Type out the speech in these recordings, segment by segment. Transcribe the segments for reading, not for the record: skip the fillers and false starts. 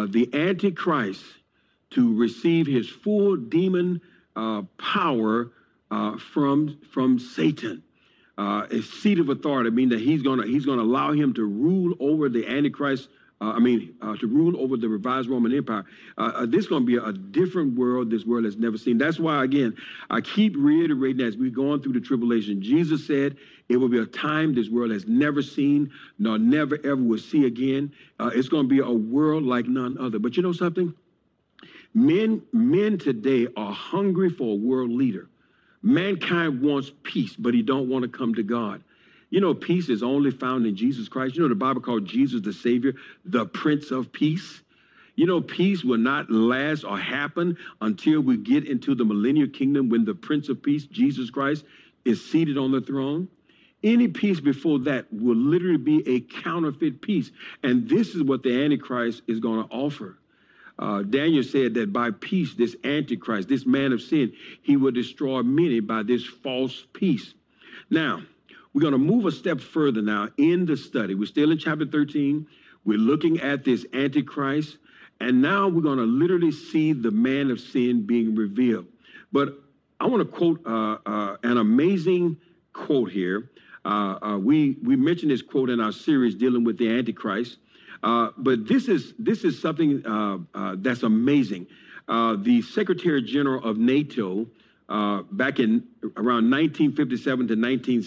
the Antichrist to receive his full demon power from Satan. A seat of authority, meaning that he's gonna allow him to rule over the Antichrist. To rule over the revised Roman Empire. This is going to be a different world this world has never seen. That's why, again, I keep reiterating as we're going through the tribulation. Jesus said it will be a time this world has never seen, nor never ever will see again. It's going to be a world like none other. But you know something? Men today are hungry for a world leader. Mankind wants peace, but he don't want to come to God. You know, peace is only found in Jesus Christ. You know, the Bible called Jesus the Savior, the Prince of Peace. You know, peace will not last or happen until we get into the millennial kingdom when the Prince of Peace, Jesus Christ, is seated on the throne. Any peace before that will literally be a counterfeit peace. And this is what the Antichrist is going to offer. Daniel said that by peace, this Antichrist, this man of sin, he will destroy many by this false peace. Now, we're going to move a step further now in the study. We're still in chapter 13. We're looking at this Antichrist. And now we're going to literally see the man of sin being revealed. But I want to quote an amazing quote here. We mentioned this quote in our series dealing with the Antichrist. But this is something that's amazing. The Secretary General of NATO, back in around 1957 to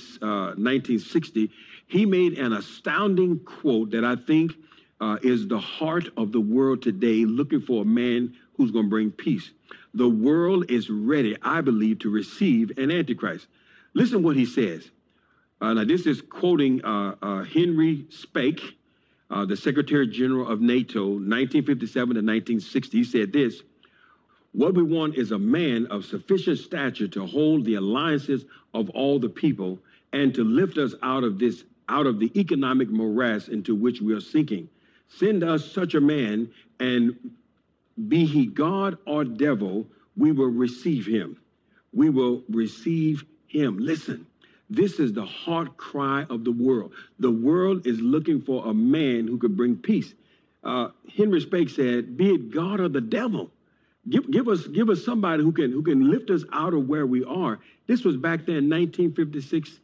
1960, he made an astounding quote that I think is the heart of the world today, looking for a man who's going to bring peace. The world is ready, I believe, to receive an Antichrist. Listen what he says. Now, this is quoting Henry Speck, the Secretary General of NATO, 1957 to 1960. He said this: "What we want is a man of sufficient stature to hold the alliances of all the people and to lift us out of the economic morass into which we are sinking. Send us such a man, and be he God or devil, we will receive him. We will receive him." Listen, this is the heart cry of the world. The world is looking for a man who could bring peace. Henry Speck said, "Be it God or the devil, give us somebody who can lift us out of where we are." This was back then, 1956,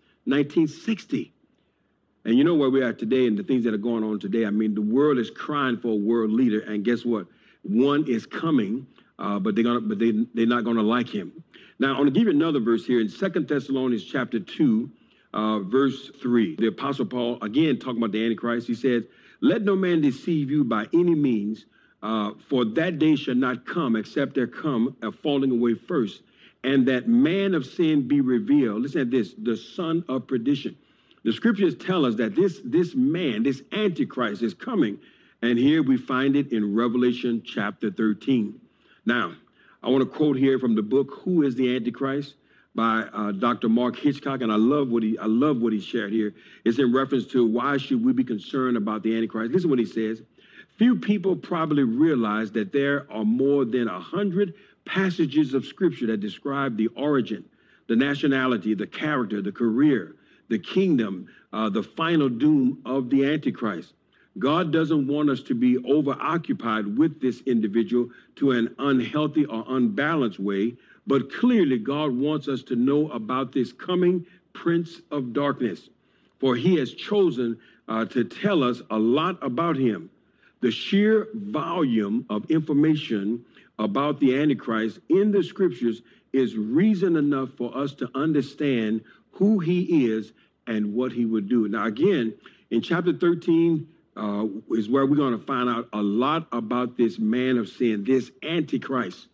1960. And you know where we are today and the things that are going on today. I mean, the world is crying for a world leader, and guess what? One is coming, but they're not gonna like him. Now, I want to give you another verse here in 2 Thessalonians chapter 2, verse 3. The Apostle Paul, again, talking about the Antichrist, he says, "Let no man deceive you by any means, for that day shall not come except there come a falling away first, and that man of sin be revealed." Listen at this: the son of perdition. The scriptures tell us that this man, this Antichrist, is coming. And here we find it in Revelation chapter 13. Now, I want to quote here from the book, Who is the Antichrist? By Dr. Mark Hitchcock. And I love what he shared here. It's in reference to why should we be concerned about the Antichrist. Listen to what he says. "Few people probably realize that there are more than 100 passages of scripture that describe the origin, the nationality, the character, the career, the kingdom, the final doom of the Antichrist. God doesn't want us to be overoccupied with this individual to an unhealthy or unbalanced way, but clearly God wants us to know about this coming prince of darkness, for he has chosen to tell us a lot about him. The sheer volume of information about the Antichrist in the scriptures is reason enough for us to understand who he is and what he would do." Now, again, in chapter 13 is where we're going to find out a lot about this man of sin, this Antichrist,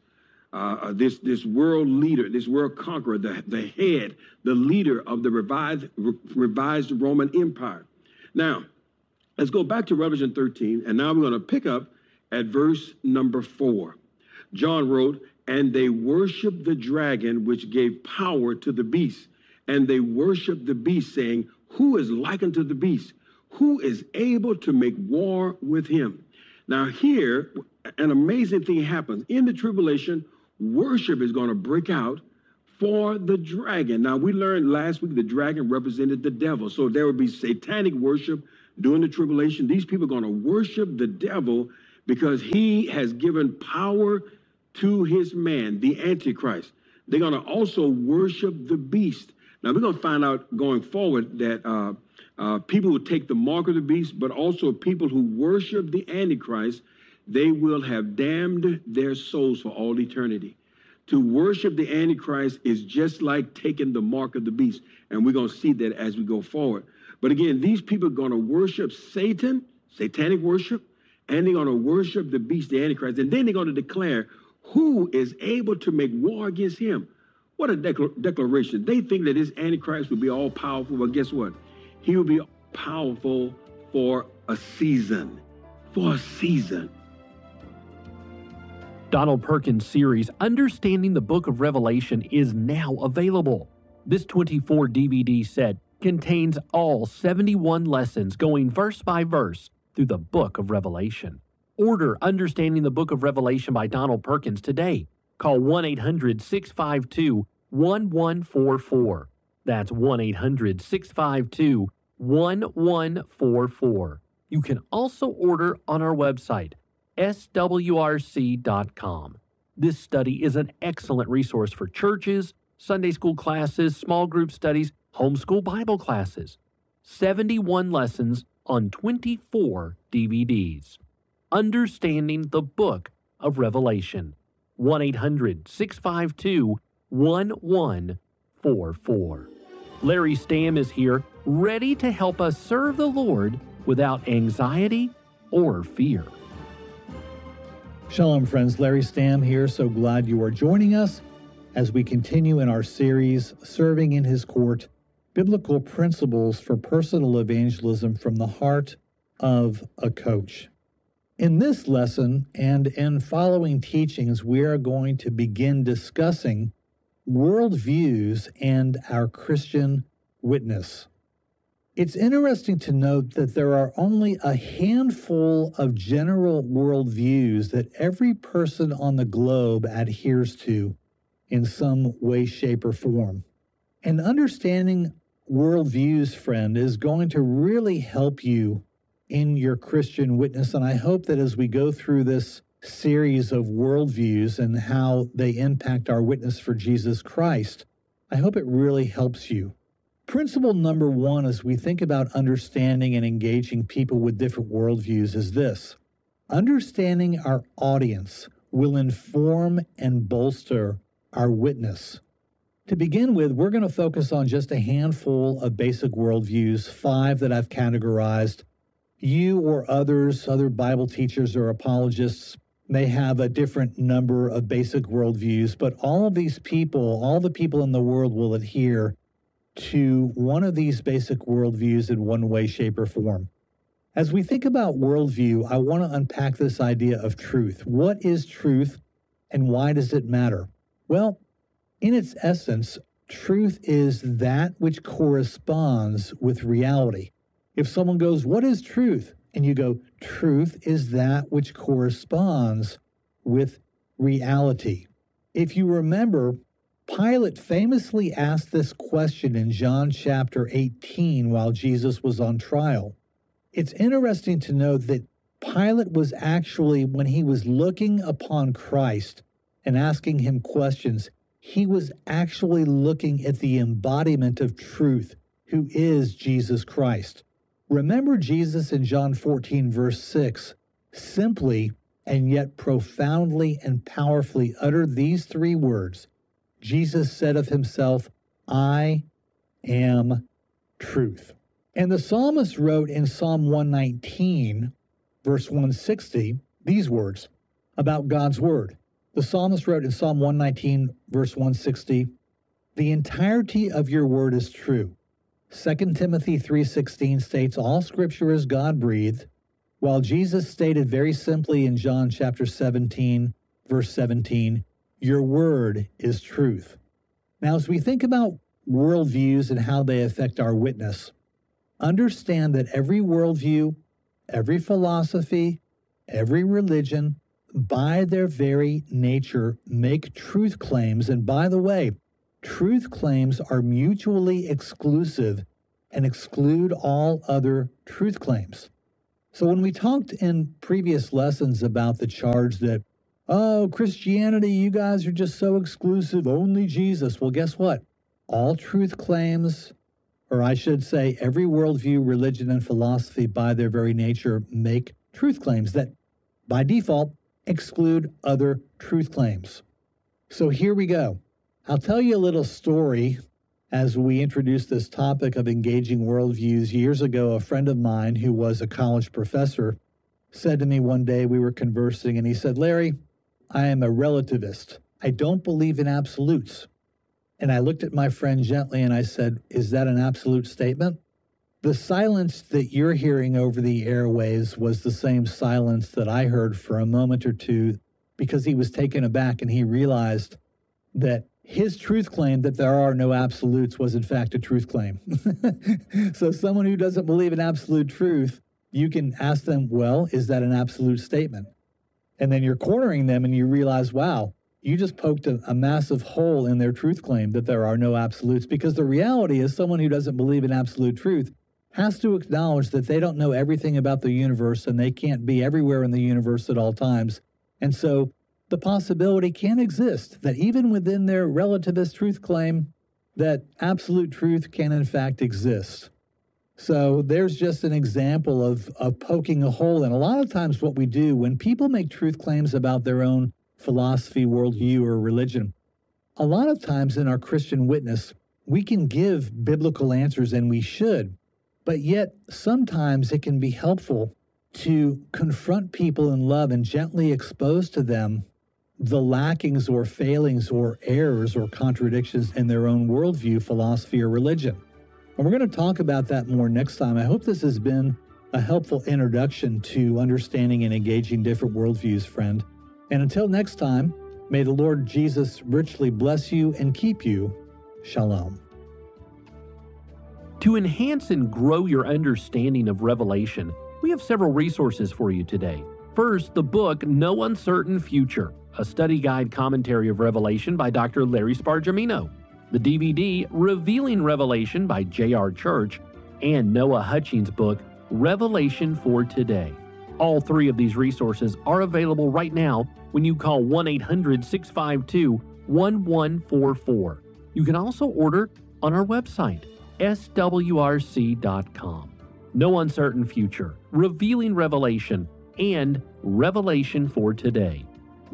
this world leader, this world conqueror, the head, the leader of the revised Roman Empire. Now, let's go back to Revelation 13, and now we're going to pick up at verse number 4. John wrote, "And they worshiped the dragon, which gave power to the beast. And they worshiped the beast, saying, 'Who is like unto the beast? Who is able to make war with him?'" Now here, an amazing thing happens. In the tribulation, worship is going to break out for the dragon. Now, we learned last week the dragon represented the devil. So there would be satanic worship during the tribulation. These people are going to worship the devil because he has given power to his man, the Antichrist. They're going to also worship the beast. Now, we're going to find out going forward that people who take the mark of the beast, but also people who worship the Antichrist, they will have damned their souls for all eternity. To worship the Antichrist is just like taking the mark of the beast. And we're going to see that as we go forward. But again, these people are going to worship Satan, satanic worship, and they're going to worship the beast, the Antichrist. And then they're going to declare who is able to make war against him. What a declaration. They think that this Antichrist will be all powerful, but guess what? He will be powerful for a season. For a season. Donald Perkins' series, Understanding the Book of Revelation, is now available. This 24 DVD set contains all 71 lessons going verse by verse through the Book of Revelation. Order Understanding the Book of Revelation by Donald Perkins today. Call 1-800-652-1144. That's 1-800-652-1144. You can also order on our website, swrc.com. This study is an excellent resource for churches, Sunday school classes, small group studies, homeschool Bible classes. 71 lessons on 24 DVDs. Understanding the Book of Revelation. 1-800-652-1144. Larry Stamm is here, ready to help us serve the Lord without anxiety or fear. Shalom, friends. Larry Stamm here. So glad you are joining us as we continue in our series, Serving in His Court, Biblical Principles for Personal Evangelism from the Heart of a Coach. In this lesson and in following teachings, we are going to begin discussing worldviews and our Christian witness. It's interesting to note that there are only a handful of general worldviews that every person on the globe adheres to in some way, shape, or form. And understanding worldviews, friend, is going to really help you in your Christian witness. And I hope that as we go through this series of worldviews and how they impact our witness for Jesus Christ, I hope it really helps you. Principle number one, as we think about understanding and engaging people with different worldviews, is this: understanding our audience will inform and bolster our witness. To begin with, we're going to focus on just a handful of basic worldviews, 5 that I've categorized. You or others, other Bible teachers or apologists, may have a different number of basic worldviews, but all of these people, all the people in the world will adhere to one of these basic worldviews in one way, shape, or form. As we think about worldview, I want to unpack this idea of truth. What is truth and why does it matter? Well, in its essence, truth is that which corresponds with reality. If someone goes, "What is truth?" and you go, "Truth is that which corresponds with reality." If you remember, Pilate famously asked this question in John chapter 18 while Jesus was on trial. It's interesting to note that Pilate was actually, when he was looking upon Christ and asking him questions, he was actually looking at the embodiment of truth, who is Jesus Christ. Remember Jesus in John 14, verse 6, simply and yet profoundly and powerfully uttered these 3 words. Jesus said of himself, "I am truth." And the psalmist wrote in Psalm 119, verse 160, these words about God's word. The psalmist wrote in Psalm 119, verse 160, "The entirety of your word is true." 2 Timothy 3:16 states, "All scripture is God-breathed," while Jesus stated very simply in John chapter 17, verse 17, "Your word is truth." Now, as we think about worldviews and how they affect our witness, understand that every worldview, every philosophy, every religion, by their very nature, make truth claims. And by the way, truth claims are mutually exclusive and exclude all other truth claims. So when we talked in previous lessons about the charge that, oh, Christianity, you guys are just so exclusive, only Jesus. Well, guess what? All truth claims, or I should say every worldview, religion, and philosophy by their very nature make truth claims that by default exclude other truth claims. So here we go. I'll tell you a little story as we introduce this topic of engaging worldviews. Years ago, a friend of mine who was a college professor said to me one day, we were conversing, and he said, Larry, I am a relativist. I don't believe in absolutes. And I looked at my friend gently and I said, is that an absolute statement? The silence that you're hearing over the airwaves was the same silence that I heard for a moment or two, because he was taken aback and he realized that his truth claim that there are no absolutes was in fact a truth claim. So someone who doesn't believe in absolute truth, you can ask them, well, is that an absolute statement? And then you're cornering them and you realize, wow, you just poked a massive hole in their truth claim that there are no absolutes, because the reality is someone who doesn't believe in absolute truth has to acknowledge that they don't know everything about the universe and they can't be everywhere in the universe at all times. And so the possibility can exist that even within their relativist truth claim, that absolute truth can in fact exist. So there's just an example of poking a hole. And a lot of times what we do when people make truth claims about their own philosophy, worldview, or religion, a lot of times in our Christian witness, we can give biblical answers, and we should. But yet sometimes it can be helpful to confront people in love and gently expose to them the lackings or failings or errors or contradictions in their own worldview, philosophy, or religion. And we're going to talk about that more next time. I hope this has been a helpful introduction to understanding and engaging different worldviews, friend. And until next time, may the Lord Jesus richly bless you and keep you. Shalom. To enhance and grow your understanding of Revelation, we have several resources for you today. First, the book No Uncertain Future, a study guide commentary of Revelation by Dr. Larry Spargimino. The DVD Revealing Revelation by J.R. Church, and Noah Hutchings' book Revelation for Today. All three of these resources are available right now when you call 1-800-652-1144. You can also order on our website, swrc.com. No Uncertain Future, Revealing Revelation, and Revelation for Today.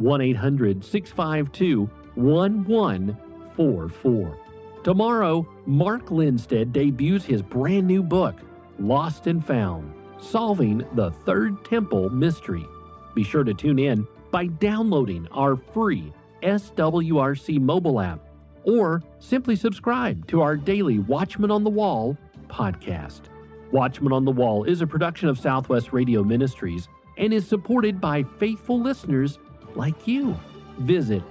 1-800-652-1144. Tomorrow, Mark Lindstead debuts his brand new book, Lost and Found, Solving the Third Temple Mystery. Be sure to tune in by downloading our free SWRC mobile app, or simply subscribe to our daily Watchman on the Wall podcast. Watchman on the Wall is a production of Southwest Radio Ministries and is supported by faithful listeners like you. Visit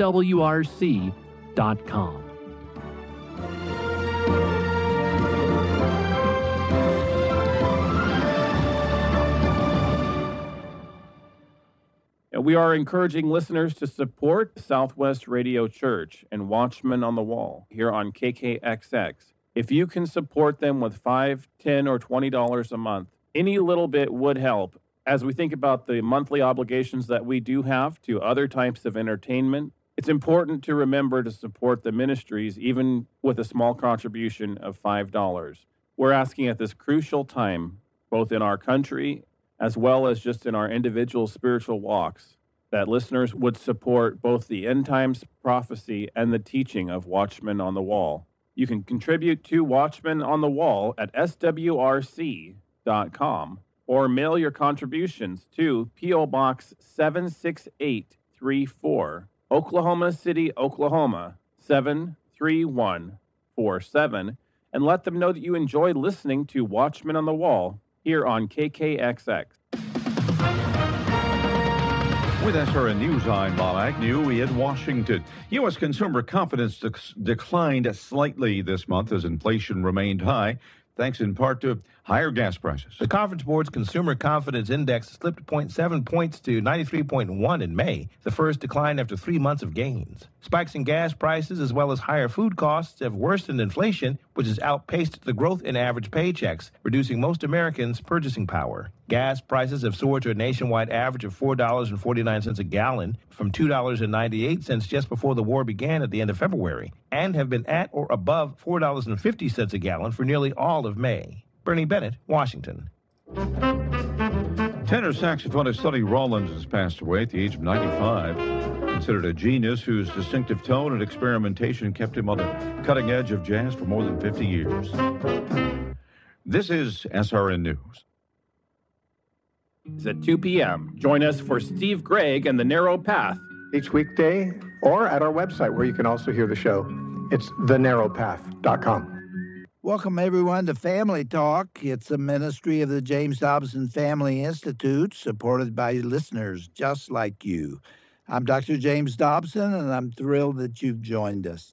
swrc.com. We are encouraging listeners to support Southwest Radio Church and Watchmen on the Wall here on KKXX. If you can support them with $5, $10, or $20 a month, any little bit would help as we think about the monthly obligations that we do have to other types of entertainment. It's important to remember to support the ministries even with a small contribution of $5. We're asking at this crucial time, both in our country as well as just in our individual spiritual walks, that listeners would support both the end times prophecy and the teaching of Watchmen on the Wall. You can contribute to Watchmen on the Wall at swrc.com or mail your contributions to P.O. Box 76834, Oklahoma City, Oklahoma 73147, and let them know that you enjoy listening to Watchmen on the Wall here on KKXX. With SRN News, I'm Bob Agnew in Washington. U.S. consumer confidence declined slightly this month as inflation remained high, thanks in part to higher gas prices. The Conference Board's Consumer Confidence Index slipped 0.7 points to 93.1 in May, the first decline after 3 months of gains. Spikes in gas prices as well as higher food costs have worsened inflation, which has outpaced the growth in average paychecks, reducing most Americans' purchasing power. Gas prices have soared to a nationwide average of $4.49 a gallon from $2.98 just before the war began at the end of February, and have been at or above $4.50 a gallon for nearly all of May. Bernie Bennett, Washington. Tenor saxophonist Sonny Rollins has passed away at the age of 95. Considered a genius whose distinctive tone and experimentation kept him on the cutting edge of jazz for more than 50 years. This is SRN News. It's at 2 p.m. Join us for Steve Gregg and The Narrow Path. Each weekday or at our website where you can also hear the show. It's thenarrowpath.com. Welcome, everyone, to Family Talk. It's a ministry of the James Dobson Family Institute, supported by listeners just like you. I'm Dr. James Dobson, and I'm thrilled that you've joined us.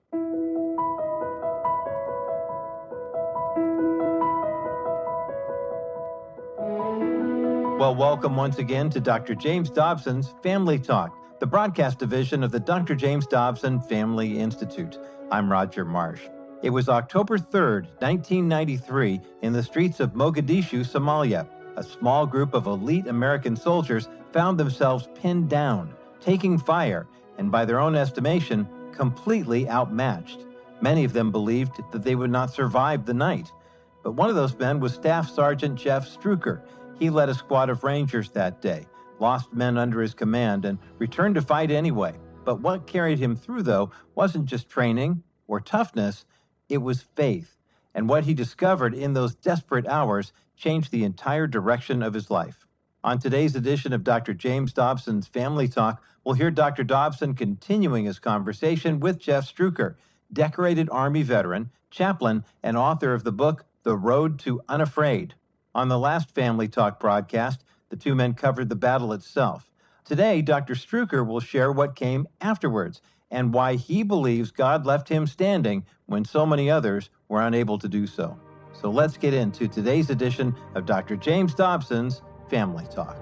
Well, welcome once again to Dr. James Dobson's Family Talk, the broadcast division of the Dr. James Dobson Family Institute. I'm Roger Marsh. It was October 3rd, 1993, in the streets of Mogadishu, Somalia. A small group of elite American soldiers found themselves pinned down, taking fire, and by their own estimation, completely outmatched. Many of them believed that they would not survive the night. But one of those men was Staff Sergeant Jeff Struker. He led a squad of Rangers that day, lost men under his command, and returned to fight anyway. But what carried him through, though, wasn't just training or toughness, it was faith. And what he discovered in those desperate hours changed the entire direction of his life. On today's edition of Dr. James Dobson's Family Talk, we'll hear Dr. Dobson continuing his conversation with Jeff Struker, decorated Army veteran, chaplain, and author of the book, The Road to Unafraid. On the last Family Talk broadcast, the two men covered the battle itself. Today, Dr. Struker will share what came afterwards and why he believes God left him standing when so many others were unable to do so. So let's get into today's edition of Dr. James Dobson's Family Talk.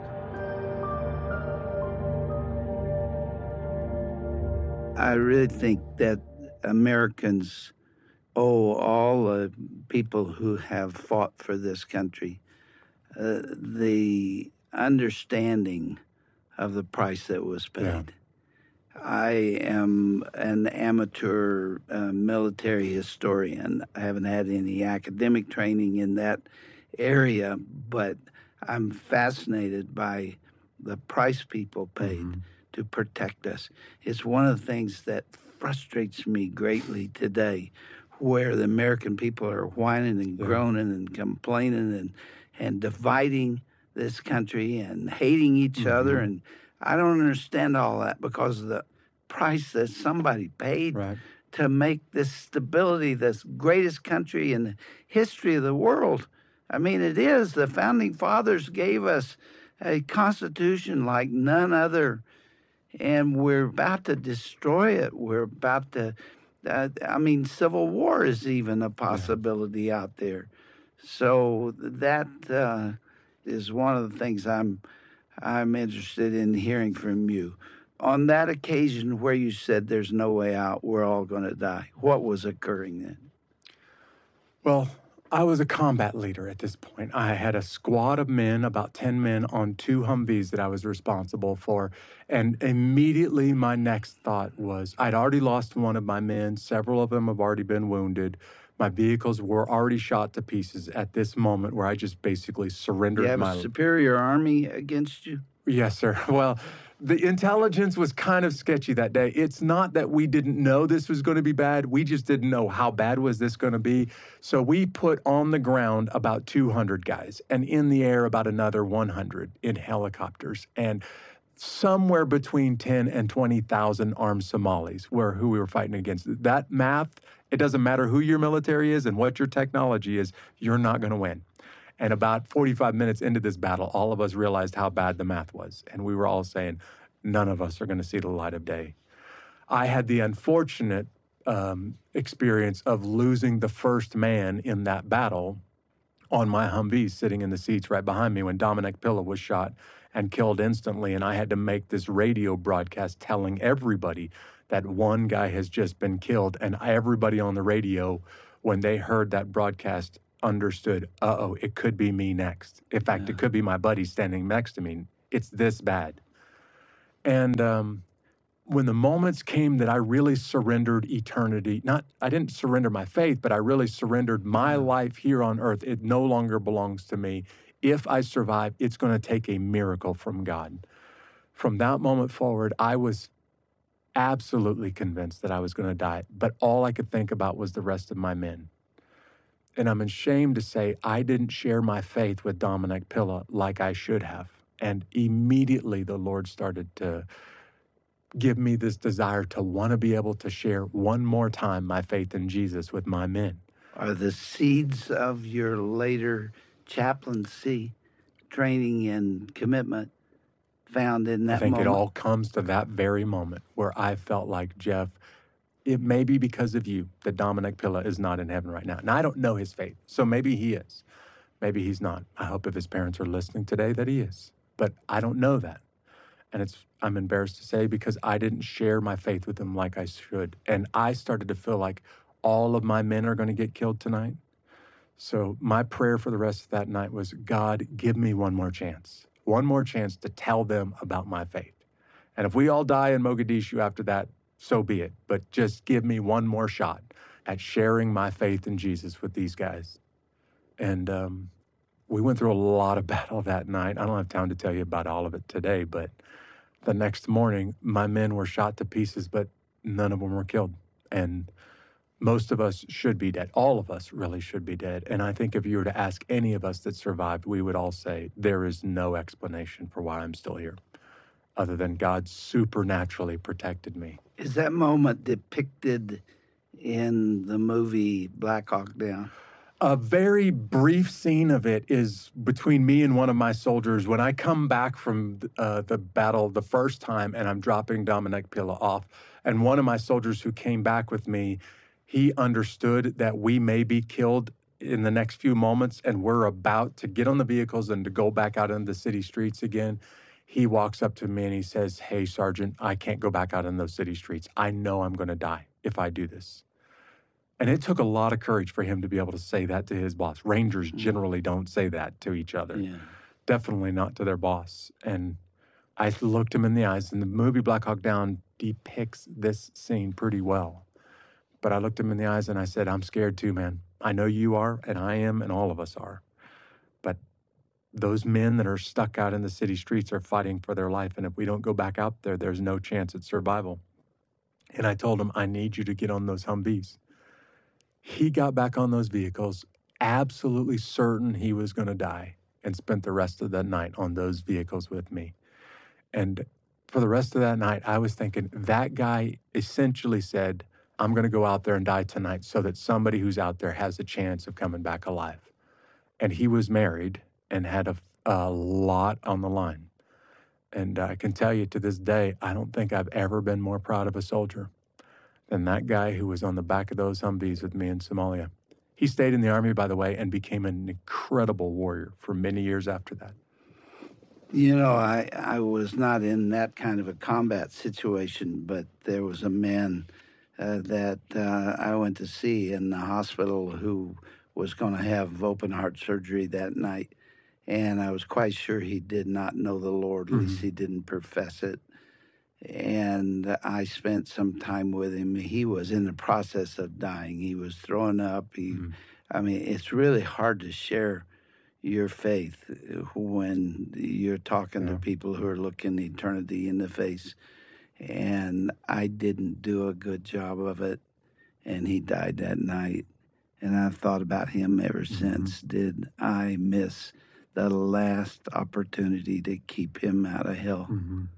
I really think that Americans owe all the people who have fought for this country the understanding of the price that was paid. Yeah. I am an amateur military historian. I haven't had any academic training in that area, but I'm fascinated by the price people paid to protect us. It's one of the things that frustrates me greatly today, where the American people are whining and groaning and complaining and dividing this country and hating each other. And I don't understand all that because of the price that somebody paid to make this stability, this greatest country in the history of the world. I mean, it is. The Founding Fathers gave us a Constitution like none other, and we're about to destroy it. We're about to, civil war is even a possibility out there. So that is one of the things I'm interested in hearing from you. On that occasion where you said there's no way out, we're all going to die, what was occurring then? Well, I was a combat leader at this point. I had a squad of men, about 10 men, on 2 Humvees that I was responsible for. And immediately my next thought was, I'd already lost one of my men. Several of them have already been wounded. My vehicles were already shot to pieces at this moment where I just basically surrendered. You have a superior army against you? Yes, sir. Well, the intelligence was kind of sketchy that day. It's not that we didn't know this was going to be bad. We just didn't know how bad was this going to be. So we put on the ground about 200 guys and in the air about another 100 in helicopters. And somewhere between 10 and 20,000 armed Somalis who we were fighting against. That math, it doesn't matter who your military is and what your technology is, you're not going to win. And about 45 minutes into this battle, all of us realized how bad the math was. And we were all saying, none of us are going to see the light of day. I had the unfortunate experience of losing the first man in that battle on my Humvee sitting in the seats right behind me when Dominic Pilla was shot and killed instantly. And I had to make this radio broadcast telling everybody that one guy has just been killed. And everybody on the radio, when they heard that broadcast, understood, it could be me next. In fact, it could be my buddy standing next to me. It's this bad. And when the moments came that I really surrendered eternity, I didn't surrender my faith, but I really surrendered my life here on earth. It no longer belongs to me. If I survive, it's going to take a miracle from God. From that moment forward, I was absolutely convinced that I was going to die, but all I could think about was the rest of my men. And I'm ashamed to say I didn't share my faith with Dominic Pilla like I should have. And immediately the Lord started to give me this desire to want to be able to share one more time my faith in Jesus with my men. Are the seeds of your later chaplaincy training and commitment found in that I think moment? it all comes to that very moment where I felt like, Jeff, it may be because of you that Dominic Pilla is not in heaven right now. And I don't know his faith, so maybe he is. Maybe he's not. I hope if his parents are listening today that he is. But I don't know that. And I'm embarrassed to say because I didn't share my faith with him like I should. And I started to feel like all of my men are going to get killed tonight. So my prayer for the rest of that night was, God, give me one more chance to tell them about my faith. And if we all die in Mogadishu after that, so be it. But just give me one more shot at sharing my faith in Jesus with these guys. And we went through a lot of battle that night. I don't have time to tell you about all of it today, but the next morning, my men were shot to pieces, but none of them were killed. And most of us should be dead. All of us really should be dead. And I think if you were to ask any of us that survived, we would all say, there is no explanation for why I'm still here, other than God supernaturally protected me. Is that moment depicted in the movie Black Hawk Down? A very brief scene of it is between me and one of my soldiers when I come back from the battle the first time and I'm dropping Dominic Pilla off. And one of my soldiers who came back with me, he understood that we may be killed in the next few moments and we're about to get on the vehicles and to go back out into the city streets again. He walks up to me and he says, hey, Sergeant, I can't go back out in those city streets. I know I'm going to die if I do this. And it took a lot of courage for him to be able to say that to his boss. Rangers generally don't say that to each other. Yeah. Definitely not to their boss. And I looked him in the eyes, and the movie Black Hawk Down depicts this scene pretty well. But I looked him in the eyes and I said, I'm scared too, man. I know you are, and I am, and all of us are. But those men that are stuck out in the city streets are fighting for their life. And if we don't go back out there, there's no chance at survival. And I told him, I need you to get on those Humvees. He got back on those vehicles, absolutely certain he was going to die, and spent the rest of that night on those vehicles with me. And for the rest of that night, I was thinking, that guy essentially said, I'm going to go out there and die tonight so that somebody who's out there has a chance of coming back alive. And he was married and had a lot on the line. And I can tell you to this day, I don't think I've ever been more proud of a soldier than that guy who was on the back of those Humvees with me in Somalia. He stayed in the Army, by the way, and became an incredible warrior for many years after that. You know, I was not in that kind of a combat situation, but there was a man that I went to see in the hospital who was going to have open heart surgery that night. And I was quite sure he did not know the Lord, at least he didn't profess it. And I spent some time with him. He was in the process of dying. He was throwing up. I mean, it's really hard to share your faith when you're talking to people who are looking eternity in the face. And I didn't do a good job of it. And he died that night. And I've thought about him ever since. Did I miss the last opportunity to keep him out of hell?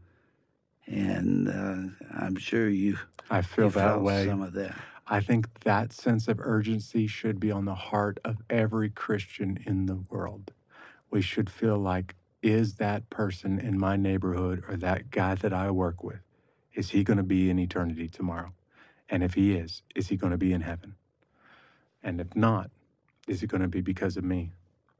And I'm sure I feel that way. Some of that. I think that sense of urgency should be on the heart of every Christian in the world. We should feel like, is that person in my neighborhood or that guy that I work with, is he going to be in eternity tomorrow? And if he is he going to be in heaven? And if not, is it going to be because of me?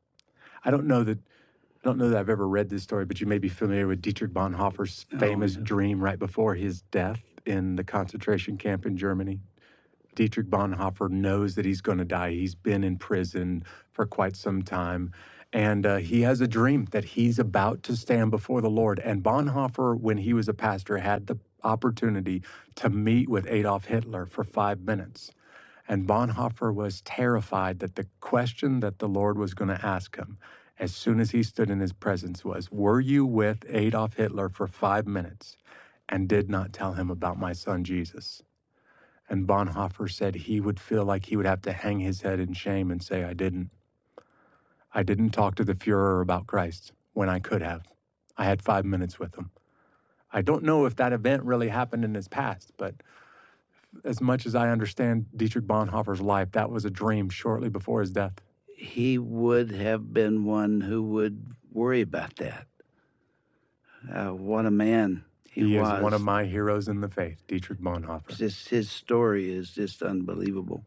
I don't know that I've ever read this story, but you may be familiar with Dietrich Bonhoeffer's famous dream right before his death in the concentration camp in Germany. Dietrich Bonhoeffer knows that he's going to die. He's been in prison for quite some time. And he has a dream that he's about to stand before the Lord. And Bonhoeffer, when he was a pastor, had the opportunity to meet with Adolf Hitler for 5 minutes. And Bonhoeffer was terrified that the question that the Lord was going to ask him as soon as he stood in his presence was, were you with Adolf Hitler for 5 minutes and did not tell him about my son Jesus? And Bonhoeffer said he would feel like he would have to hang his head in shame and say, I didn't talk to the Fuhrer about Christ when I could have. I had 5 minutes with him. I don't know if that event really happened in his past, but as much as I understand Dietrich Bonhoeffer's life, that was a dream shortly before his death. He would have been one who would worry about that. What a man he was. He is one of my heroes in the faith, Dietrich Bonhoeffer. Just his story is just unbelievable.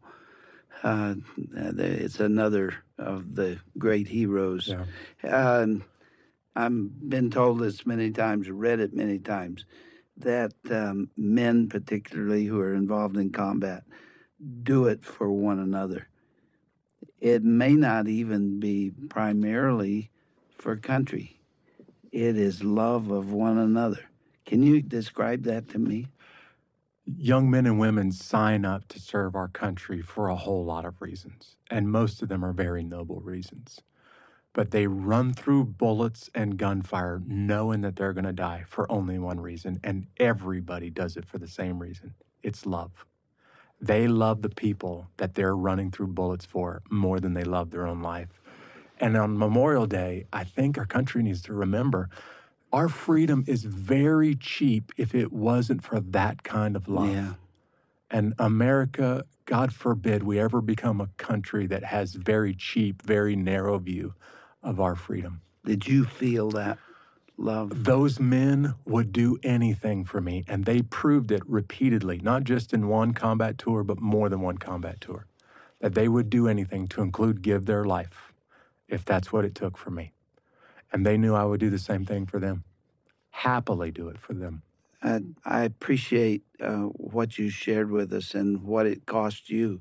It's another of the great heroes. Yeah. I've been told this many times, read it many times, that men particularly who are involved in combat do it for one another. It may not even be primarily for country. It is love of one another. Can you describe that to me? Young men and women sign up to serve our country for a whole lot of reasons, and most of them are very noble reasons. But they run through bullets and gunfire knowing that they're going to die for only one reason, and everybody does it for the same reason. It's love. They love the people that they're running through bullets for more than they love their own life. And on Memorial Day, I think our country needs to remember our freedom is very cheap if it wasn't for that kind of love. Yeah. And America, God forbid we ever become a country that has very cheap, very narrow view of our freedom. Did you feel that love? Those men would do anything for me, and they proved it repeatedly, not just in one combat tour, but more than one combat tour, that they would do anything to include give their life, if that's what it took for me. And they knew I would do the same thing for them, happily do it for them. I appreciate what you shared with us and what it cost you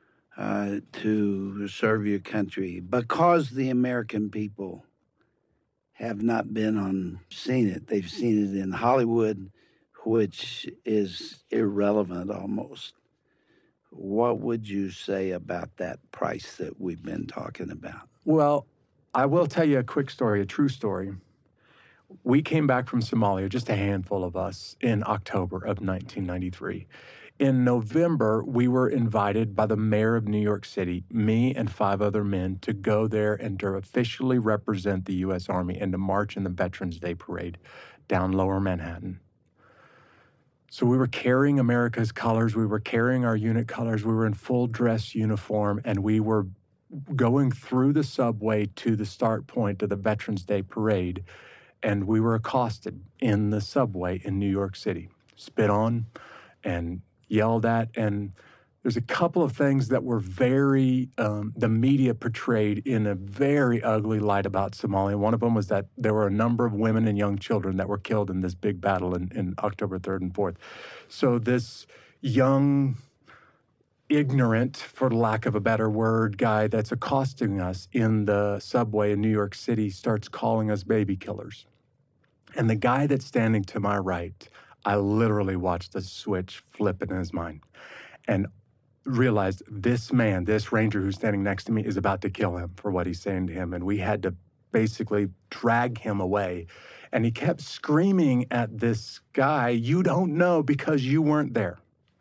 to serve your country. Because the American people have not seen it. They've seen it in Hollywood, which is irrelevant almost. What would you say about that price that we've been talking about? Well, I will tell you a quick story, a true story. We came back from Somalia, just a handful of us, in October of 1993. In November, we were invited by the mayor of New York City, me and 5 other men, to go there and to officially represent the U.S. Army and to march in the Veterans Day Parade down Lower Manhattan. So we were carrying America's colors, we were carrying our unit colors, we were in full dress uniform, and we were going through the subway to the start point of the Veterans Day Parade, and we were accosted in the subway in New York City, spit on and yelled at. And there's a couple of things that were the media portrayed in a very ugly light about Somalia. One of them was that there were a number of women and young children that were killed in this big battle in October 3rd and 4th. So this young, ignorant, for lack of a better word, guy that's accosting us in the subway in New York City starts calling us baby killers. And the guy that's standing to my right, I literally watched the switch flip in his mind and realized this man, this ranger who's standing next to me, is about to kill him for what he's saying to him. And we had to basically drag him away. And he kept screaming at this guy, "You don't know because you weren't there."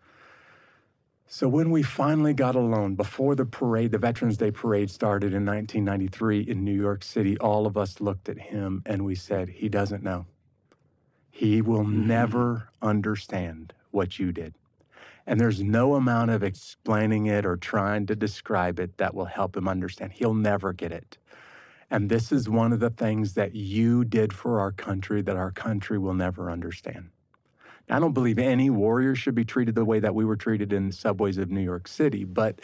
So when we finally got alone, before the parade, the Veterans Day Parade started in 1993 in New York City, all of us looked at him and we said, he doesn't know. He will never understand what you did. And there's no amount of explaining it or trying to describe it that will help him understand. He'll never get it. And this is one of the things that you did for our country that our country will never understand. I don't believe any warrior should be treated the way that we were treated in the subways of New York City, but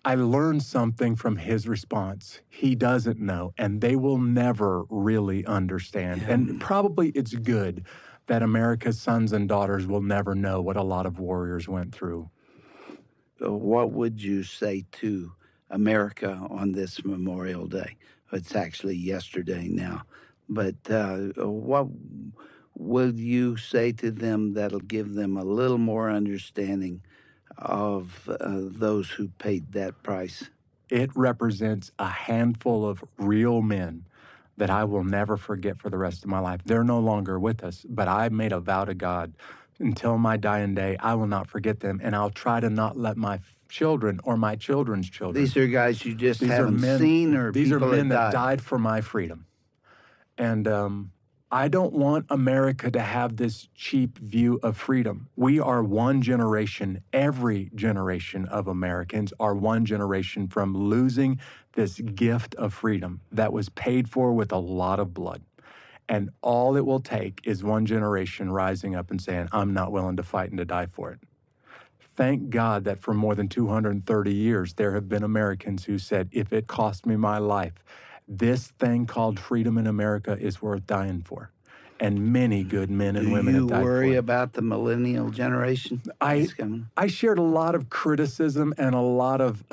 I learned something from his response. He doesn't know, and they will never really understand. And probably it's good that America's sons and daughters will never know what a lot of warriors went through. What would you say to America on this Memorial Day? It's actually yesterday now. But what will you say to them that'll give them a little more understanding of those who paid that price? It represents a handful of real men that I will never forget for the rest of my life. They're no longer with us, but I made a vow to God, until my dying day, I will not forget them, and I'll try to not let my children or my children's children. These are guys you just haven't seen, or these people are men that died? died for my freedom. And I don't want America to have this cheap view of freedom. We are one generation, every generation of Americans are one generation from losing this gift of freedom that was paid for with a lot of blood. And all it will take is one generation rising up and saying, I'm not willing to fight and to die for it. Thank God that for more than 230 years, there have been Americans who said, if it cost me my life, this thing called freedom in America is worth dying for. And many good men and women have died for it. Do you worry about the millennial generation? I shared a lot of criticism and a lot of,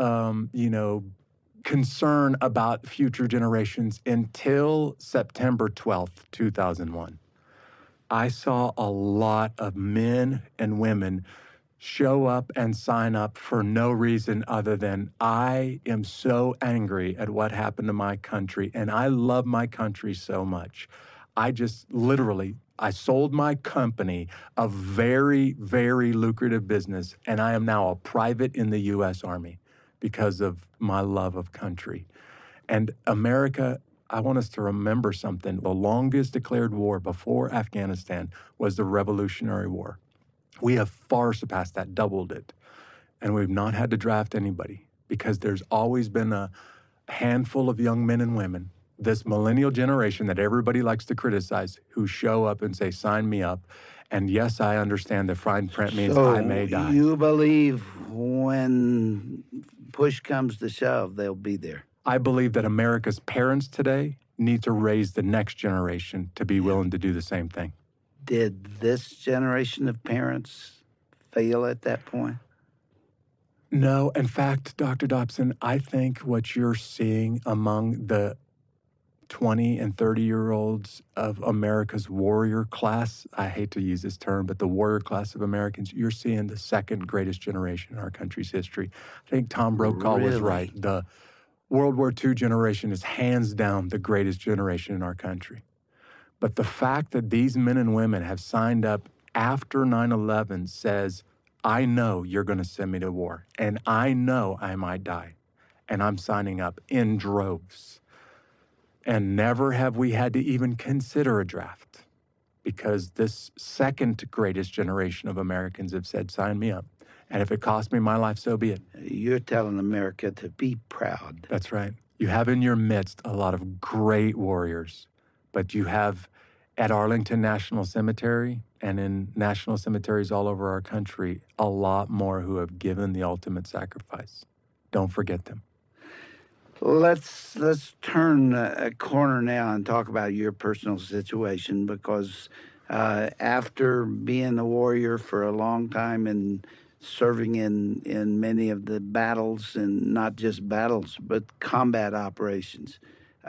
concern about future generations until September 12th, 2001. I saw a lot of men and women show up and sign up for no reason other than I am so angry at what happened to my country, and I love my country so much. I sold my company, a very, very lucrative business, and I am now a private in the U.S. Army because of my love of country. And America, I want us to remember something. The longest declared war before Afghanistan was the Revolutionary War. We have far surpassed that, doubled it. And we've not had to draft anybody because there's always been a handful of young men and women, this millennial generation that everybody likes to criticize, who show up and say, sign me up. And yes, I understand that fine print means I may die. You believe when push comes to shove, they'll be there? I believe that America's parents today need to raise the next generation to be willing to do the same thing. Did this generation of parents fail at that point? No. In fact, Dr. Dobson, I think what you're seeing among the 20 and 30-year-olds of America's warrior class, I hate to use this term, but the warrior class of Americans, you're seeing the second greatest generation in our country's history. I think Tom Brokaw was right. The World War II generation is hands down the greatest generation in our country. But the fact that these men and women have signed up after 9/11 says, I know you're going to send me to war, and I know I might die, and I'm signing up in droves. And never have we had to even consider a draft because this second greatest generation of Americans have said, sign me up. And if it costs me my life, so be it. You're telling America to be proud. That's right. You have in your midst a lot of great warriors, but you have at Arlington National Cemetery and in national cemeteries all over our country, a lot more who have given the ultimate sacrifice. Don't forget them. Let's turn a corner now and talk about your personal situation, because after being a warrior for a long time and serving in many of the battles, and not just battles, but combat operations,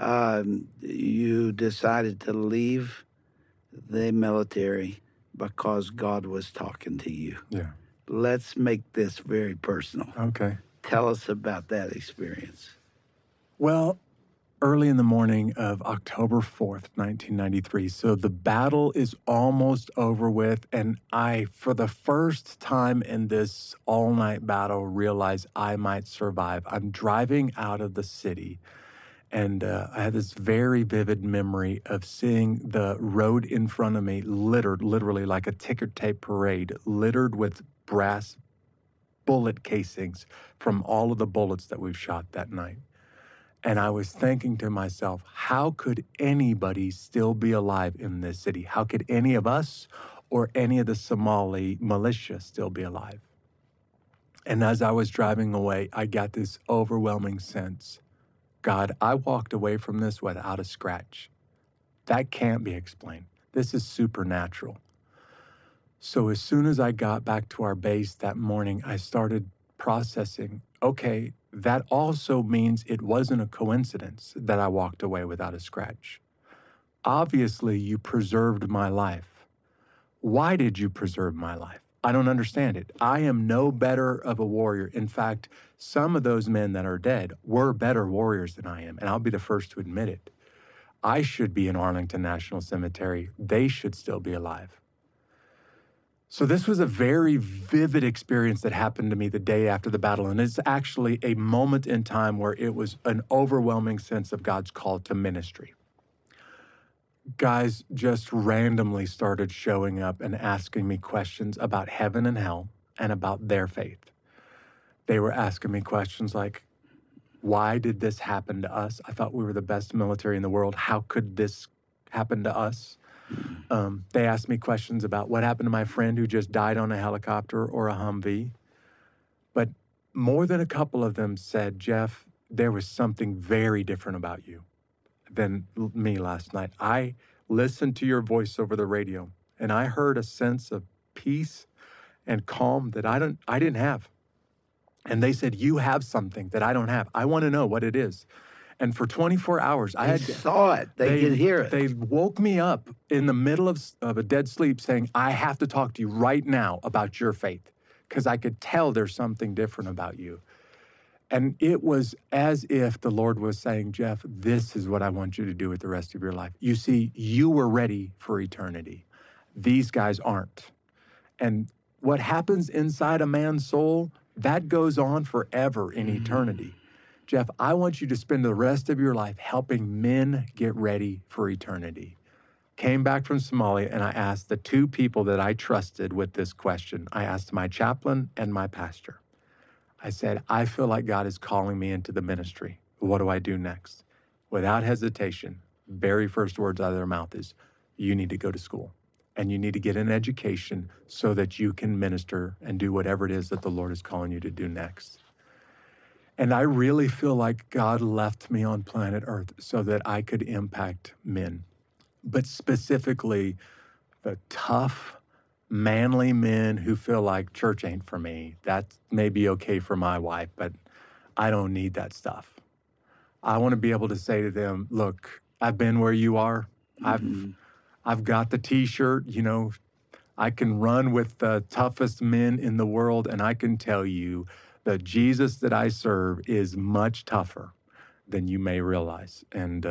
you decided to leave the military because God was talking to you. Yeah. Let's make this very personal. Okay. Tell us about that experience. Well, early in the morning of October 4th, 1993, so the battle is almost over with, and I, for the first time in this all-night battle, realized I might survive. I'm driving out of the city, and I had this very vivid memory of seeing the road in front of me littered, literally like a ticker tape parade, littered with brass bullet casings from all of the bullets that we've shot that night. And I was thinking to myself, how could anybody still be alive in this city? How could any of us or any of the Somali militia still be alive? And as I was driving away, I got this overwhelming sense, God, I walked away from this without a scratch. That can't be explained. This is supernatural. So as soon as I got back to our base that morning, I started processing, okay, that also means it wasn't a coincidence that I walked away without a scratch. Obviously, you preserved my life. Why did you preserve my life? I don't understand it. I am no better of a warrior. In fact, some of those men that are dead were better warriors than I am, and I'll be the first to admit it. I should be in Arlington National Cemetery. They should still be alive. So this was a very vivid experience that happened to me the day after the battle, and it's actually a moment in time where it was an overwhelming sense of God's call to ministry. Guys just randomly started showing up and asking me questions about heaven and hell and about their faith. They were asking me questions like, why did this happen to us? I thought we were the best military in the world. How could this happen to us? They asked me questions about what happened to my friend who just died on a helicopter or a Humvee. But more than a couple of them said, Jeff, there was something very different about you than me last night. I listened to your voice over the radio, and I heard a sense of peace and calm that I didn't have. And they said, you have something that I don't have. I want to know what it is. And for 24 hours, I saw it. They could hear it. They woke me up in the middle of a dead sleep saying, I have to talk to you right now about your faith, because I could tell there's something different about you. And it was as if the Lord was saying, Jeff, this is what I want you to do with the rest of your life. You see, you were ready for eternity. These guys aren't. And what happens inside a man's soul, that goes on forever in eternity. Jeff, I want you to spend the rest of your life helping men get ready for eternity. Came back from Somalia, and I asked the two people that I trusted with this question. I asked my chaplain and my pastor. I said, I feel like God is calling me into the ministry. What do I do next? Without hesitation, very first words out of their mouth is, you need to go to school, and you need to get an education so that you can minister and do whatever it is that the Lord is calling you to do next. And I really feel like God left me on planet Earth so that I could impact men, but specifically the tough, manly men who feel like church ain't for me. That may be okay for my wife, but I don't need that stuff. I want to be able to say to them, look, I've been where you are. I've got the T-shirt, you know, I can run with the toughest men in the world, and I can tell you the Jesus that I serve is much tougher than you may realize. And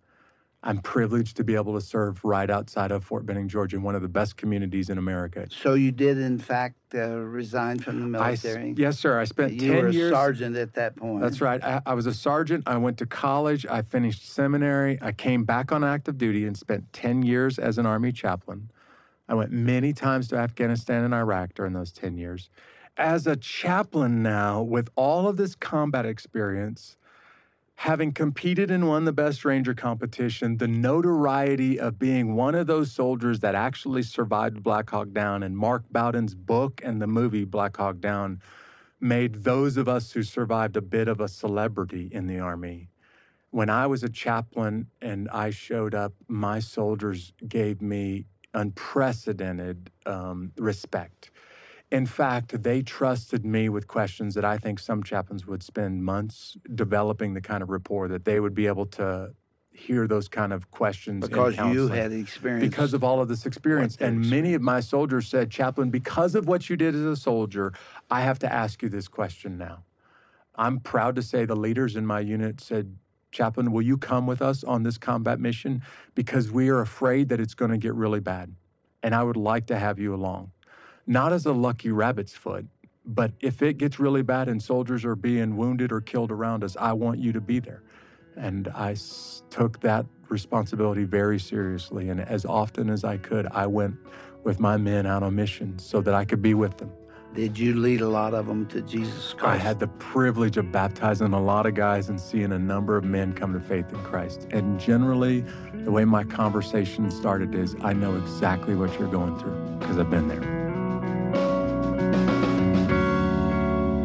I'm privileged to be able to serve right outside of Fort Benning, Georgia, one of the best communities in America. So you did, in fact, resign from the military? Yes, sir. I spent 10 years. You were a sergeant at that point. That's right. I was a sergeant. I went to college. I finished seminary. I came back on active duty and spent 10 years as an Army chaplain. I went many times to Afghanistan and Iraq during those 10 years. As a chaplain now, with all of this combat experience, having competed and won the Best Ranger competition, the notoriety of being one of those soldiers that actually survived Black Hawk Down, and Mark Bowden's book and the movie Black Hawk Down made those of us who survived a bit of a celebrity in the Army. When I was a chaplain and I showed up, my soldiers gave me unprecedented respect. In fact, they trusted me with questions that I think some chaplains would spend months developing the kind of rapport that they would be able to hear those kind of questions. Because you had experience. Because of all of this experience. And many of my soldiers said, Chaplain, because of what you did as a soldier, I have to ask you this question now. I'm proud to say the leaders in my unit said, Chaplain, will you come with us on this combat mission? Because we are afraid that it's going to get really bad. And I would like to have you along. Not as a lucky rabbit's foot, but if it gets really bad and soldiers are being wounded or killed around us, I want you to be there. And I took that responsibility very seriously. And as often as I could, I went with my men out on missions so that I could be with them. Did you lead a lot of them to Jesus Christ? I had the privilege of baptizing a lot of guys and seeing a number of men come to faith in Christ. And generally, the way my conversation started is, I know exactly what you're going through because I've been there.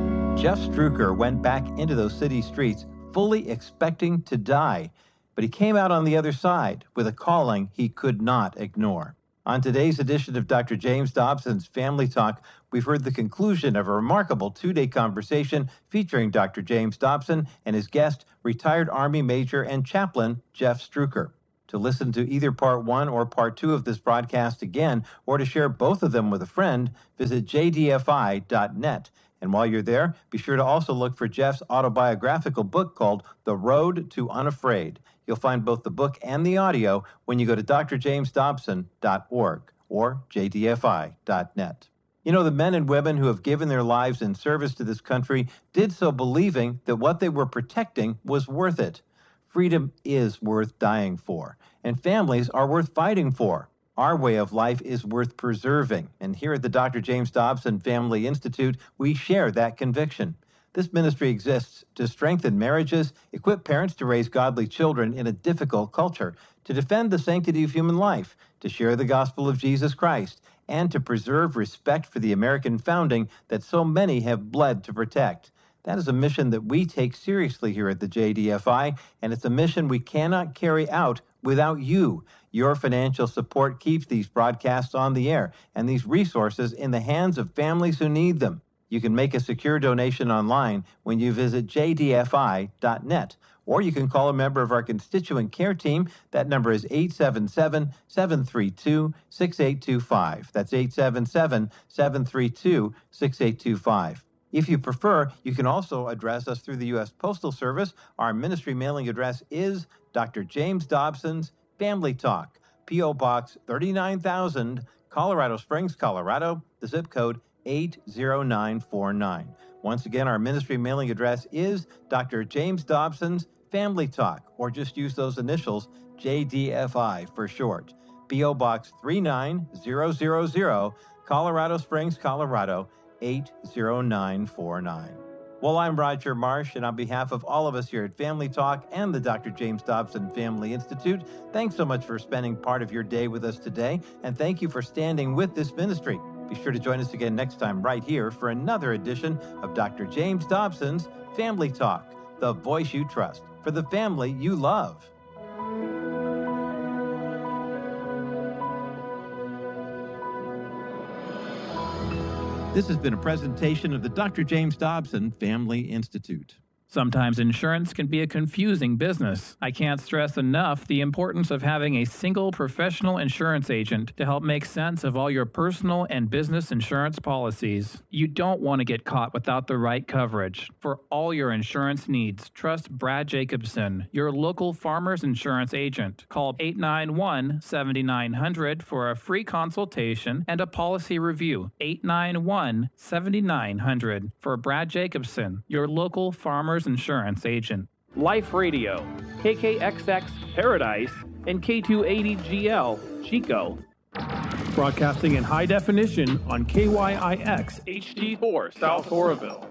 Jeff Struecker went back into those city streets fully expecting to die, but he came out on the other side with a calling he could not ignore. On today's edition of Dr. James Dobson's Family Talk, we've heard the conclusion of a remarkable two-day conversation featuring Dr. James Dobson and his guest, retired Army Major and Chaplain Jeff Struecker. To listen to either part 1 or part 2 of this broadcast again, or to share both of them with a friend, visit jdfi.net. And while you're there, be sure to also look for Jeff's autobiographical book called The Road to Unafraid. You'll find both the book and the audio when you go to drjamesdobson.org or jdfi.net. You know, the men and women who have given their lives in service to this country did so believing that what they were protecting was worth it. Freedom is worth dying for, and families are worth fighting for. Our way of life is worth preserving, and here at the Dr. James Dobson Family Institute, we share that conviction. This ministry exists to strengthen marriages, equip parents to raise godly children in a difficult culture, to defend the sanctity of human life, to share the gospel of Jesus Christ, and to preserve respect for the American founding that so many have bled to protect. That is a mission that we take seriously here at the JDFI, and it's a mission we cannot carry out without you. Your financial support keeps these broadcasts on the air and these resources in the hands of families who need them. You can make a secure donation online when you visit jdfi.net, or you can call a member of our constituent care team. That number is 877-732-6825. That's 877-732-6825. If you prefer, you can also address us through the U.S. Postal Service. Our ministry mailing address is Dr. James Dobson's Family Talk, P.O. Box 39,000, Colorado Springs, Colorado, the zip code 80949. Once again, our ministry mailing address is Dr. James Dobson's Family Talk, or just use those initials, JDFI for short. P.O. Box 39000, Colorado Springs, Colorado, 80949. Well, I'm Roger Marsh, and on behalf of all of us here at Family Talk and the Dr. James Dobson Family Institute, thanks so much for spending part of your day with us today, and thank you for standing with this ministry. Be sure to join us again next time right here for another edition of Dr. James Dobson's Family Talk, the voice you trust for the family you love. This has been a presentation of the Dr. James Dobson Family Institute. Sometimes insurance can be a confusing business. I can't stress enough the importance of having a single professional insurance agent to help make sense of all your personal and business insurance policies. You don't want to get caught without the right coverage. For all your insurance needs, trust Brad Jacobson, your local Farmers Insurance agent. Call 891-7900 for a free consultation and a policy review. 891-7900 for Brad Jacobson, your local Farmers Insurance agent. Life Radio, KKXX Paradise, and K280GL Chico. Broadcasting in high definition on KYIX HD4 South Oroville.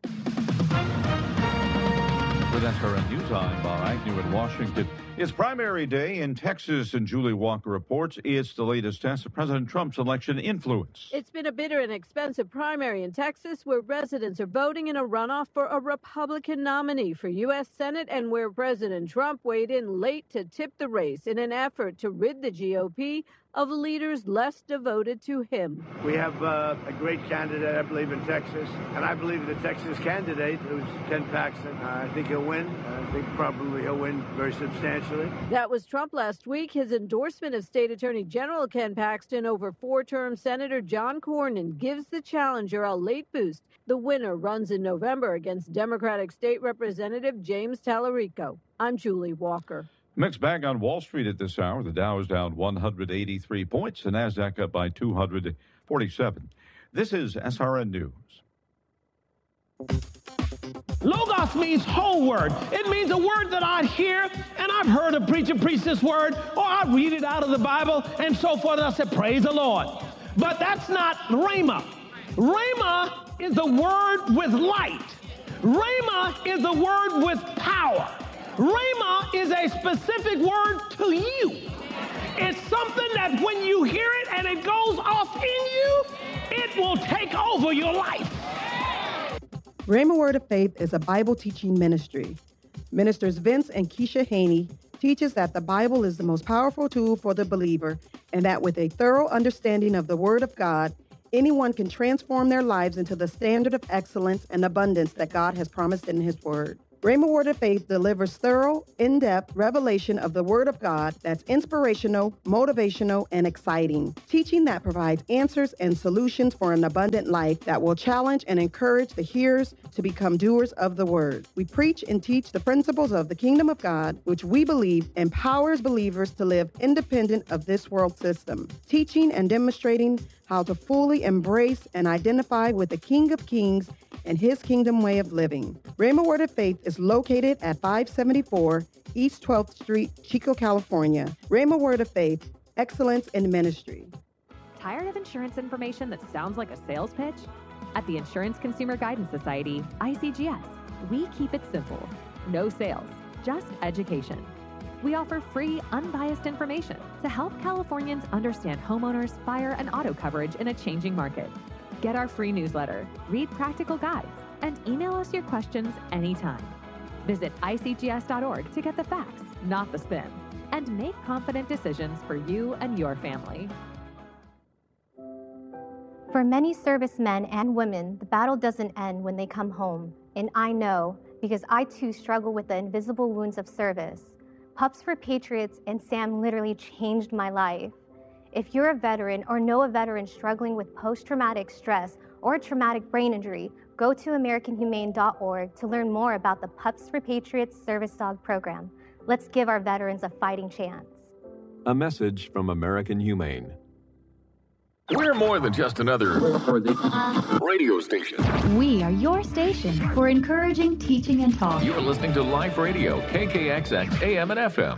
With SRN News, I'm Bob Agnew in Washington. It's primary day in Texas, and Julie Walker reports it's the latest test of President Trump's election influence. It's been a bitter and expensive primary in Texas, where residents are voting in a runoff for a Republican nominee for U.S. Senate, and where President Trump weighed in late to tip the race in an effort to rid the GOP of leaders less devoted to him. We have a great candidate, I believe, in Texas, and I believe the Texas candidate, who's Ken Paxton, I think he'll win. I think probably he'll win very substantially. That was Trump last week. His endorsement of State Attorney General Ken Paxton over four-term Senator John Cornyn gives the challenger a late boost. The winner runs in November against Democratic State Representative James Tallarico. I'm Julie Walker. Mixed bag on Wall Street at this hour. The Dow is down 183 points. The Nasdaq up by 247. This is SRN News. Logos means whole word. It means a word that I hear, and I've heard a preacher preach this word, or I read it out of the Bible, and so forth, and I say, praise the Lord. But that's not Rhema. Rhema is the word with light. Rhema is the word with power. Rhema is a specific word to you. It's something that when you hear it and it goes off in you, it will take over your life. Rhema Word of Faith is a Bible teaching ministry. Ministers Vince and Keisha Haney teaches that the Bible is the most powerful tool for the believer and that with a thorough understanding of the Word of God, anyone can transform their lives into the standard of excellence and abundance that God has promised in His Word. Rhema Word of Faith delivers thorough, in-depth revelation of the Word of God that's inspirational, motivational, and exciting. Teaching that provides answers and solutions for an abundant life that will challenge and encourage the hearers to become doers of the Word. We preach and teach the principles of the Kingdom of God, which we believe empowers believers to live independent of this world system. Teaching and demonstrating how to fully embrace and identify with the King of Kings and His kingdom way of living. Rhema Word of Faith is located at 574 East 12th Street, Chico, California. Rhema Word of Faith, excellence in ministry. Tired of insurance information that sounds like a sales pitch? At the Insurance Consumer Guidance Society, ICGS, we keep it simple. No sales, just education. We offer free, unbiased information to help Californians understand homeowners, fire, and auto coverage in a changing market. Get our free newsletter, read practical guides, and email us your questions anytime. Visit icgs.org to get the facts, not the spin, and make confident decisions for you and your family. For many servicemen and women, the battle doesn't end when they come home. And I know, because I too struggle with the invisible wounds of service. Pups for Patriots and Sam literally changed my life. If you're a veteran or know a veteran struggling with post-traumatic stress or a traumatic brain injury, go to AmericanHumane.org to learn more about the Pups for Patriots Service Dog Program. Let's give our veterans a fighting chance. A message from American Humane. We're more than just another radio station. We are your station for encouraging, teaching, and talk. You're listening to Life Radio, KKXX, AM and FM.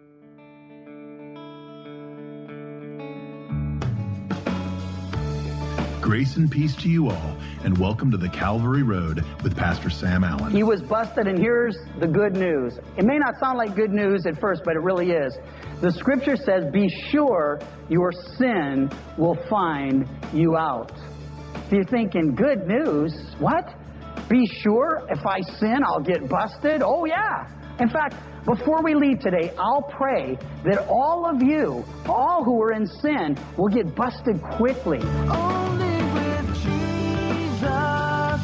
Grace and peace to you all, and welcome to the Calvary Road with Pastor Sam Allen. He was busted, and here's the good news. It may not sound like good news at first, but it really is. The scripture says, be sure your sin will find you out. If you're thinking, good news, what? Be sure if I sin, I'll get busted? Oh, yeah. In fact, before we leave today, I'll pray that all of you, all who are in sin, will get busted quickly. Only with Jesus.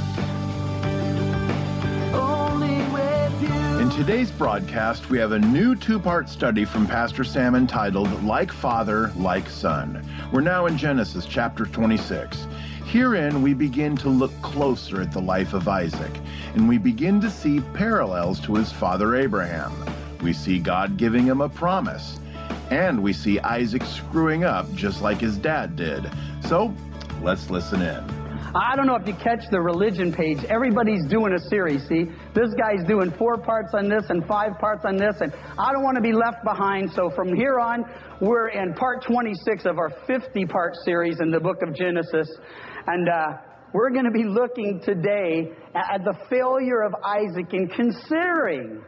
Only with you. In today's broadcast, we have a new two-part study from Pastor Sam entitled, Like Father, Like Son. We're now in Genesis chapter 26. Herein, we begin to look closer at the life of Isaac, and we begin to see parallels to his father Abraham. We see God giving him a promise, and we see Isaac screwing up just like his dad did. So, let's listen in. I don't know if you catch the religion page. Everybody's doing a series, see? This guy's doing 4 parts on this and 5 parts on this, and I don't want to be left behind. So from here on, we're in part 26 of our 50-part series in the book of Genesis. And we're going to be looking today at the failure of Isaac in considering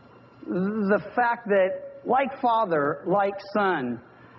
the fact that, like father, like son.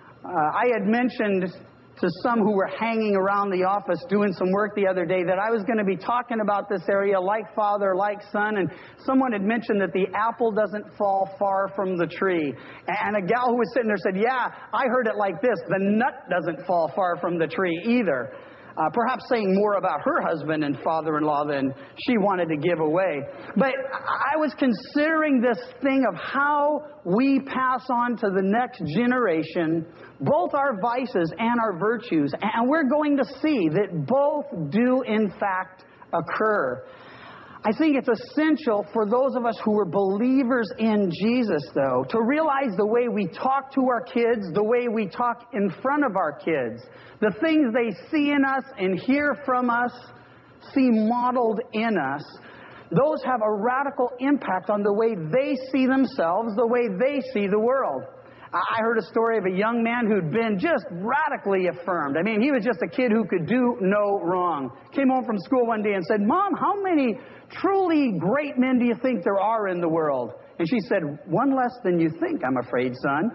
I had mentioned to some who were hanging around the office doing some work the other day that I was going to be talking about this area, like father, like son, and someone had mentioned that the apple doesn't fall far from the tree. And a gal who was sitting there said, yeah, I heard it like this, the nut doesn't fall far from the tree either. Perhaps saying more about her husband and father-in-law than she wanted to give away. But I was considering this thing of how we pass on to the next generation both our vices and our virtues. And we're going to see that both do, in fact, occur. I think it's essential for those of us who are believers in Jesus, though, to realize the way we talk to our kids, the way we talk in front of our kids, the things they see in us and hear from us, see modeled in us, those have a radical impact on the way they see themselves, the way they see the world. I heard a story of a young man who'd been just radically affirmed. I mean, he was just a kid who could do no wrong. Came home from school one day and said, Mom, how many truly great men do you think there are in the world? And she said, one less than you think, I'm afraid, son.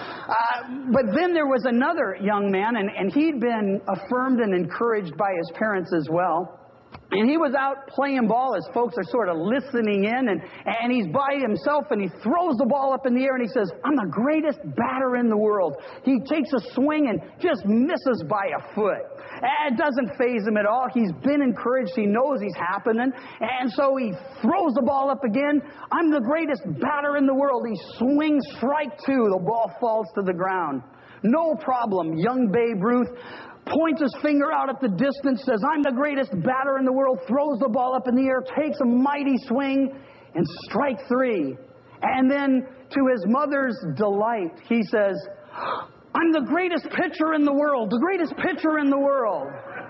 But then there was another young man, and he'd been affirmed and encouraged by his parents as well. And he was out playing ball as folks are sort of listening in, and he's by himself, and he throws the ball up in the air, and he says, I'm the greatest batter in the world. He takes a swing and just misses by a foot. It doesn't faze him at all. He's been encouraged. He knows he's happening. And so he throws the ball up again. I'm the greatest batter in the world. He swings, strike two. The ball falls to the ground. No problem. Young Babe Ruth points his finger out at the distance, says, I'm the greatest batter in the world, throws the ball up in the air, takes a mighty swing, and strike three. And then, to his mother's delight, he says, I'm the greatest pitcher in the world, the greatest pitcher in the world.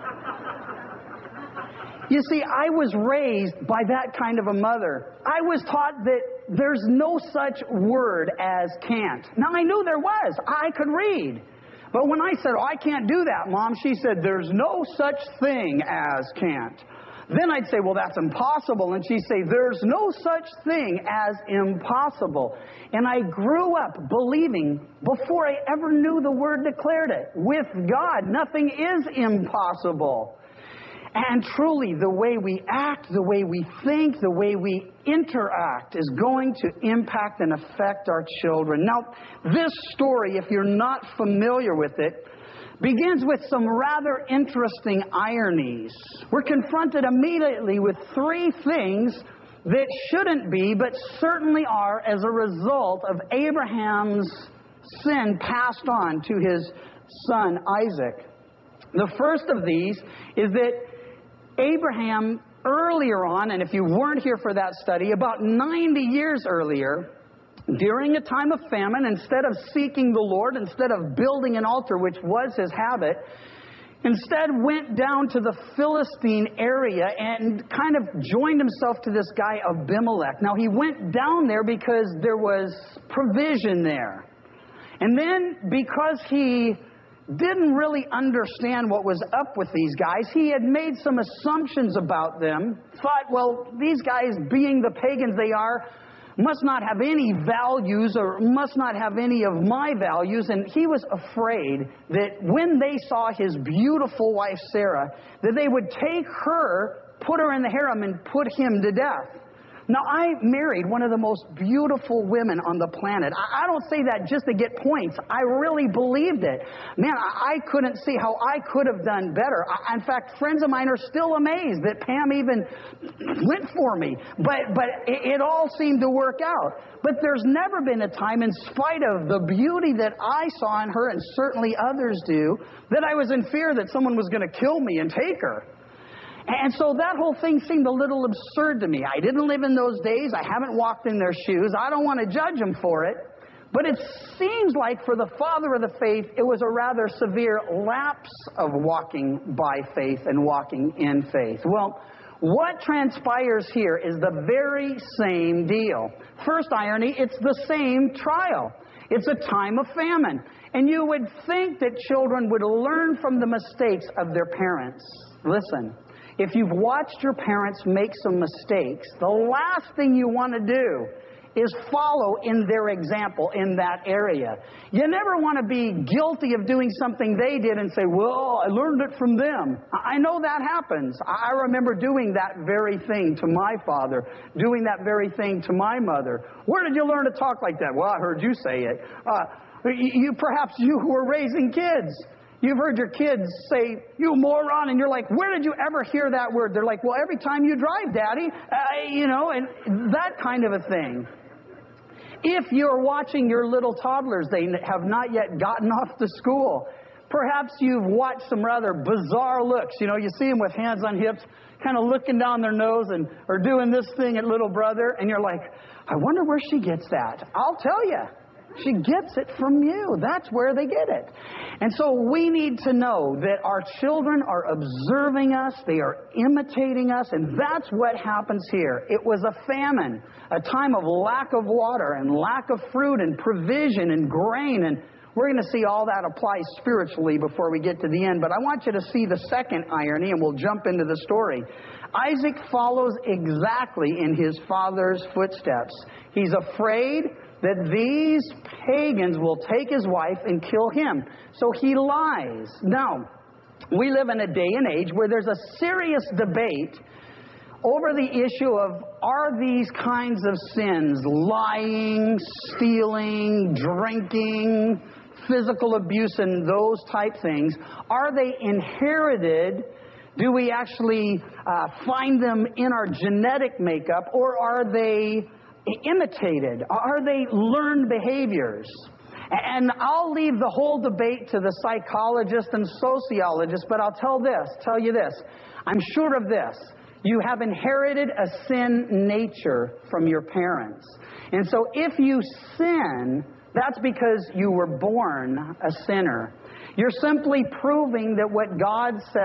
You see, I was raised by that kind of a mother. I was taught that there's no such word as can't. Now, I knew there was. I could read. But when I said, oh, I can't do that, Mom, she said, there's no such thing as can't. Then I'd say, well, that's impossible. And she'd say, there's no such thing as impossible. And I grew up believing, before I ever knew the word declared it, with God, nothing is impossible. And truly, the way we act, the way we think, the way we interact is going to impact and affect our children. Now, this story, if you're not familiar with it, begins with some rather interesting ironies. We're confronted immediately with three things that shouldn't be, but certainly are as a result of Abraham's sin passed on to his son Isaac. The first of these is that Abraham, earlier on, and if you weren't here for that study, about 90 years earlier, during a time of famine, instead of seeking the Lord, instead of building an altar, which was his habit, instead went down to the Philistine area and kind of joined himself to this guy Abimelech. Now, he went down there because there was provision there. And then, because he didn't really understand what was up with these guys, he had made some assumptions about them, thought, well, these guys, being the pagans they are, must not have any values or must not have any of my values. And he was afraid that when they saw his beautiful wife Sarah, that they would take her, put her in the harem, and put him to death. Now, I married one of the most beautiful women on the planet. I don't say that just to get points. I really believed it. Man, I couldn't see how I could have done better. In fact, friends of mine are still amazed that Pam even went for me. But it all seemed to work out. But there's never been a time, in spite of the beauty that I saw in her, and certainly others do, that I was in fear that someone was going to kill me and take her. And so that whole thing seemed a little absurd to me. I didn't live in those days. I haven't walked in their shoes. I don't want to judge them for it. But it seems like for the father of the faith, it was a rather severe lapse of walking by faith and walking in faith. Well, what transpires here is the very same deal. First irony, it's the same trial. It's a time of famine. And you would think that children would learn from the mistakes of their parents. Listen. If you've watched your parents make some mistakes, the last thing you want to do is follow in their example in that area. You never want to be guilty of doing something they did and say, well, I learned it from them. I know that happens. I remember doing that very thing to my father, doing that very thing to my mother. Where did you learn to talk like that? Well, I heard you say it. Perhaps you who were raising kids. You've heard your kids say, you moron, and you're like, where did you ever hear that word? They're like, well, every time you drive, Daddy, and that kind of a thing. If you're watching your little toddlers, they have not yet gotten off to school. Perhaps you've watched some rather bizarre looks. You see them with hands on hips, kind of looking down their nose or doing this thing at little brother, and you're like, I wonder where she gets that. I'll tell you. She gets it from you. That's where they get it. And so we need to know that our children are observing us. They are imitating us. And that's what happens here. It was a famine, a time of lack of water and lack of fruit and provision and grain. And we're going to see all that apply spiritually before we get to the end. But I want you to see the second irony, and we'll jump into the story. Isaac follows exactly in his father's footsteps. He's afraid that these pagans will take his wife and kill him. So he lies. Now, we live in a day and age where there's a serious debate over the issue of, are these kinds of sins, lying, stealing, drinking, physical abuse, and those type things, are they inherited? Do we actually find them in our genetic makeup, or are they imitated? Are they learned behaviors? And I'll leave the whole debate to the psychologists and sociologists, but I'll tell you this. I'm sure of this. You have inherited a sin nature from your parents. And so if you sin, that's because you were born a sinner. You're simply proving that what God says